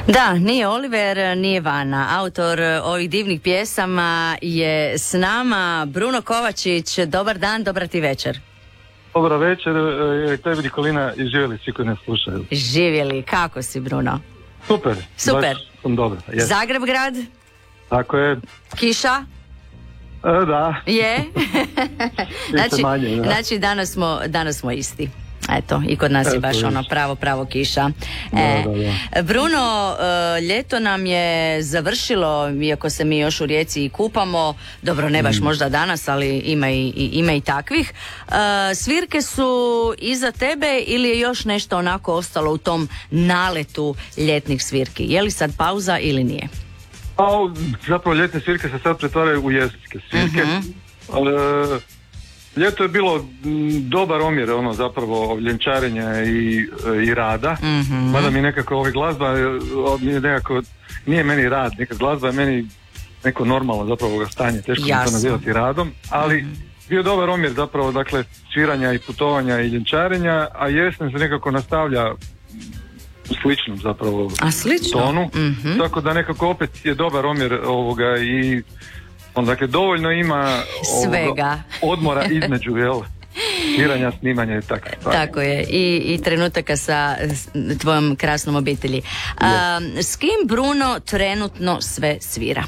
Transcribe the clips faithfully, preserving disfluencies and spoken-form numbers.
Da, nije Oliver, nije Vana. Autor ovih divnih pjesama je s nama Bruno Kovačić. Dobar dan, dobar ti večer. Dobar večer, tebi Nikolina i živjeli svi koji ne slušaju. Živjeli, kako si Bruno? Super, Super. Baš sam dobro. Yes. Zagreb grad? Tako je. Kiša? E, da. Je? znači, manje, da. znači danas smo, danas smo isti. Eto, i kod nas je baš ono pravo, pravo kiša. E, da, da, da. Bruno, ljeto nam je završilo, iako se mi još u Rijeci i kupamo, dobro, ne baš mm. možda danas, ali ima i, ima i takvih. Svirke su iza tebe ili je još nešto onako ostalo u tom naletu ljetnih svirki? Je li sad pauza ili nije? A, zapravo ljetne svirke se sad pretvaraju u jesenske svirke. Mm-hmm. Ali, ljeto je bilo dobar omjer, ono zapravo ljenčarenja i, i rada, mm-hmm. mada mi nekako ova glazba nekako, nije meni rad, neka glazba je meni neko normalno zapravo stanje, teško mi to nazivati radom, ali mm-hmm. bio dobar omjer zapravo, dakle, sviranja i putovanja i ljenčarenja, a jesen se nekako nastavlja u sličnom zapravo a slično? tonu, mm-hmm. tako da nekako opet je dobar omjer ovoga i on, dakle, dovoljno ima svega odmora između, jel, sviranja, snimanja i tako. Tako je, i, i trenutaka sa tvojom krasnom obitelji. A, s kim Bruno trenutno sve svira?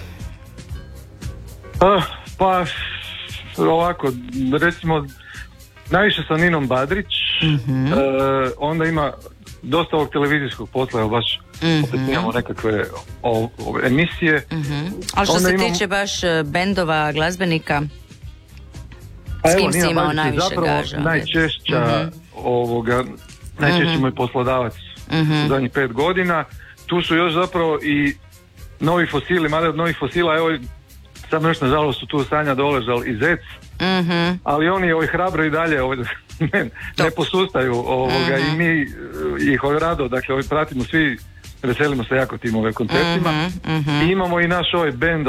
A, pa, ovako, recimo, najviše sa Ninom Badrić, mm-hmm. e, onda ima dosta ovog televizijskog posla, baš mm-hmm. opet imamo nekakve o, o, emisije. Mm-hmm. Ali što onda se imamo... tiče baš bendova, glazbenika, pa s kim evo, si imao najviše gaža? Najčešća mm-hmm. ovoga, najčešći mm-hmm. moj poslodavac mm-hmm. u zadnjih pet godina. Tu su još zapravo i novi fosili, mada od novih fosila, evo, sad još nažalost su tu Sanja Doležal i Zec, mm-hmm. ali oni ovaj hrabro i dalje ovaj, ne, ne posustaju ovoga, mm-hmm. i mi ih ovaj rado, dakle ovaj, pratimo svi, veselimo se jako tim ovaj koncertima mm-hmm. i imamo i naš ovaj band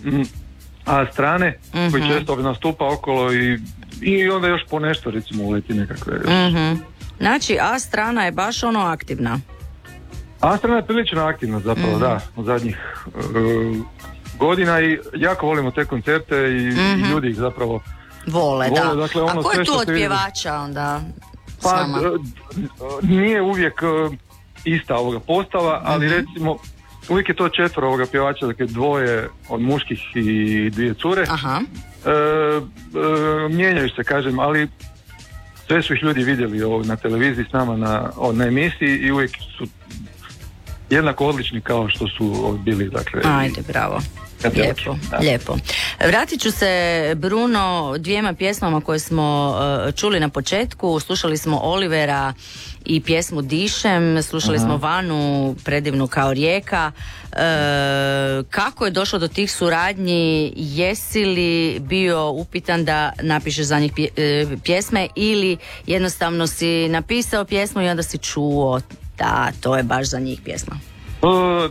A strane mm-hmm. koji često nastupa okolo i, i onda još po nešto recimo uleti nekakve. Mm-hmm. Znači A strana je baš ono aktivna. A strana je prilično aktivna zapravo, mm-hmm. da, u zadnjih uh, godina i jako volimo te koncerte i, mm-hmm. i ljudi ih zapravo vole, vole, da. Dakle, ono, a ko je tu od vidi... pjevača onda s pa, vama? Nije uvijek uh, ista ovoga postava, ali mm-hmm. recimo uvijek je to četvoro ovoga pjevača, dakle dvoje od muških i dvije cure. Aha. E, e, mijenjaju se, kažem, ali sve su ih ljudi vidjeli ovo, na televiziji s nama na, o, na emisiji i uvijek su jednako odlični kao što su bili, dakle. Ajde, bravo. Lijepo, da. lijepo. Vratit ću se, Bruno, dvijema pjesmama koje smo uh, čuli na početku. Slušali smo Olivera i pjesmu Dišem, slušali Aha. smo Vanu, predivnu kao rijeka. E, kako je došlo do tih suradnji? Jesi li bio upitan da napišeš za njih pjesme ili jednostavno si napisao pjesmu i onda si čuo da to je baš za njih pjesma? Uh,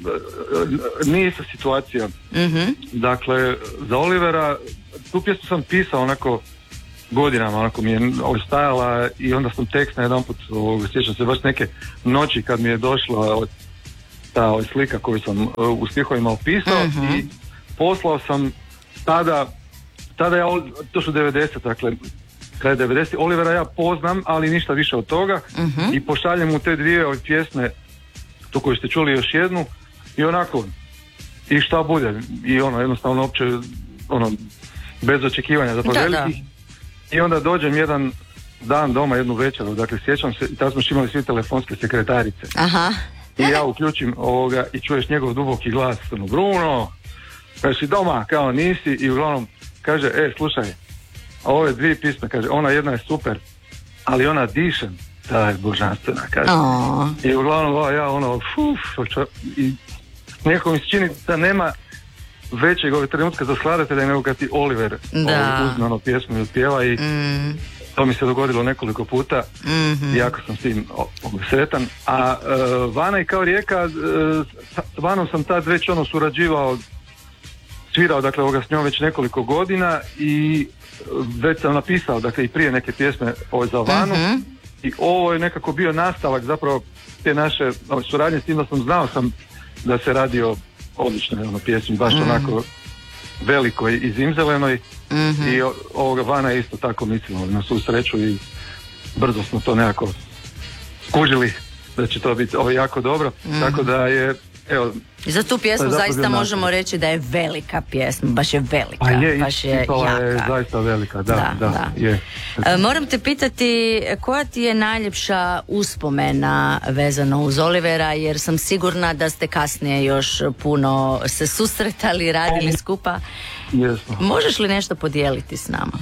nije ista situacija. Mm-hmm. Dakle, za Olivera tu pjesmu sam pisao onako godinama, onako mi je stajala i onda sam tekst na jedan put, sjećam se baš neke noći kad mi je došla ta ovaj, slika koju sam uh, u stihovima opisao mm-hmm. i poslao sam tada, tada ja, to su devedesete, dakle kraj devedesetih, Olivera ja poznam, ali ništa više od toga mm-hmm. i pošaljem mu te dvije ove pjesme, tu koju ste čuli još jednu i onako i šta bude i ono jednostavno uopće ono bez očekivanja zapravo velikih i onda dođem jedan dan doma jednu večeru, dakle sjećam se i tada smo imali svi telefonske sekretarice. Aha. I ja uključim ovoga i čuješ njegov duboki glas, ono, Bruno, kaže si doma, kao nisi i uglavnom kaže, e slušaj, ove dvije pisme, kaže, ona jedna je super, ali ona Dišem, ta je božanstvena, kaže. Oh. I uglavnom o, ja ono, fuf, čo, i nekako mi se čini da nema većeg ovog trenutka za skladatelja nego kad ti Oliver ovaj, uzme ono pjesmu i otpjeva i mm. to mi se dogodilo nekoliko puta mm-hmm. i jako sam s tim sretan. A uh, Vana i kao rijeka, uh, s Vanom sam tad već ono surađivao, svirao dakle ovoga s njom već nekoliko godina i već sam napisao dakle i prije neke pjesme ovaj, za Vanu mm-hmm. i ovo je nekako bio nastavak zapravo te naše ovaj, suradnje, s tim da sam znao sam da se radi o odličnoj ono, pjesmi, baš mm-hmm. onako velikoj i zimzelenoj mm-hmm. i ovoga Vana je isto tako mislimo na svu sreću i brzo smo to nekako skužili da će to biti ovo jako dobro, mm-hmm. tako da je evo, za tu pjesmu zaista možemo reći da je velika pjesma, baš je velika, a je, baš je jaka. Je zaista velika, da, da, da, da. Je. E, moram te pitati, koja ti je najljepša uspomena vezano uz Olivera, jer sam sigurna da ste kasnije još puno se susretali, radili skupa. Jesmo. Možeš li nešto podijeliti s nama?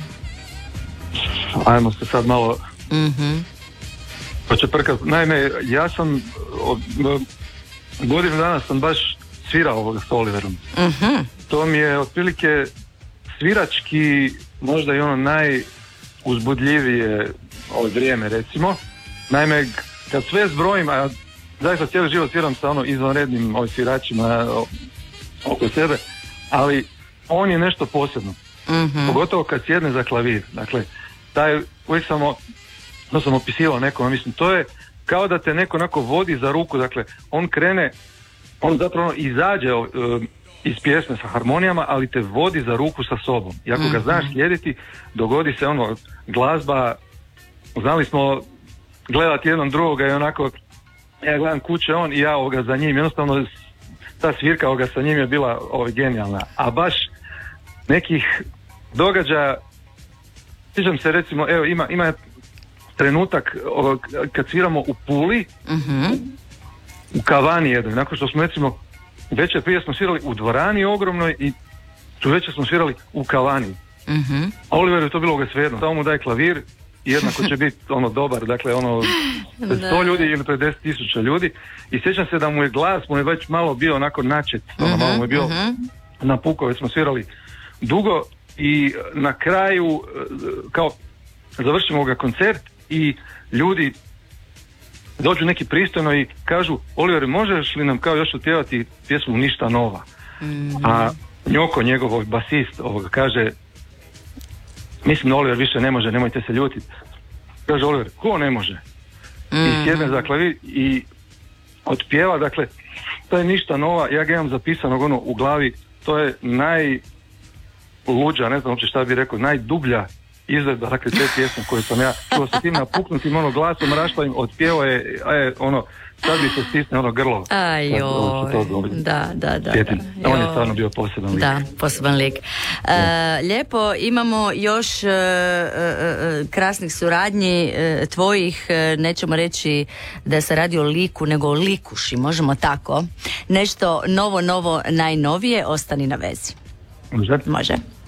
Ajmo se sad malo mm-hmm. počeprkati. Naime, ja sam o, godinu dana sam baš svirao ovoga s Oliverom. Mm-hmm. To mi je otprilike svirački možda i ono najuzbudljivije ovo vrijeme recimo. Naime, kad sve zbrojim, a zaista cijeli život sviram sa ono izvanrednim ovim sviračima oko sebe, ali on je nešto posebno. Mm-hmm. Pogotovo kad sjedne za klavir. Dakle, taj, uvijek sam, to sam opisivao nekom, mislim, to je kao da te neko onako vodi za ruku, dakle, on krene, on zapravo izađe uh, iz pjesme sa harmonijama, ali te vodi za ruku sa sobom. I ako ga znaš slijediti, dogodi se ono, glazba, znali smo gledati jednom drugoga i onako, ja gledam kuće on i ja ovoga za njim, jednostavno ta svirka ovoga sa njim je bila ovo, genijalna. A baš nekih događaja, sjećam se recimo, evo ima, ima trenutak o, kad sviramo u Puli, mm-hmm. u kavani jednoj, nakon što smo recimo večer prije smo svirali u dvorani ogromnoj i tu večer smo svirali u kavani. Mm-hmm. Oliveru je to bilo ga svejedno, samo mu daj klavir i jednako će biti ono dobar, dakle ono pred sto ljudi ili pred deset tisuća ljudi i sjećam se da mu je glas, mu je već malo bio onako načet, ono, mm-hmm. malo mu je bio mm-hmm. napukao, već smo svirali dugo i na kraju kao završimo ga koncert i ljudi dođu neki pristojno i kažu, Oliver, možeš li nam kao još otpjevati pjesmu Ništa nova? Mm-hmm. A Njoko, njegov basist, ovoga, kaže, mislim da Oliver više ne može, nemojte se ljutiti. Kaže Oliver, ko ne može? Mm-hmm. I sjedne za klavir i otpjeva, dakle, to je Ništa nova, ja ga imam zapisanog ono u glavi, to je najluđa, ne znam uopće šta bih rekao, najdublja izvedba, dakle, te pjesme koje sam ja čuo sa tim napuknutim ono glasom raštajim, otpjevao je, je ono, sad bi se stisne ono grlo. Ajoj, da, da, da. Sjetim. Da. On je stvarno bio poseban lik. Da, poseban lik. Uh, lijepo, imamo još uh, uh, krasnih suradnji uh, tvojih, uh, nećemo reći da se radi o liku, nego o likuši, možemo tako. Nešto novo, novo, najnovije, ostani na vezi. Može? Može.